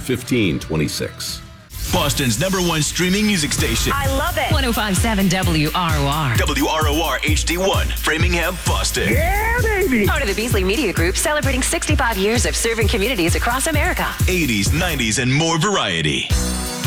1526. Boston's #1 streaming music station. I love it. 105.7 WROR. WROR HD1, Framingham, Boston. Yeah, baby. Part of the Beasley Media Group, celebrating 65 years of serving communities across America. 80s, 90s, and more variety.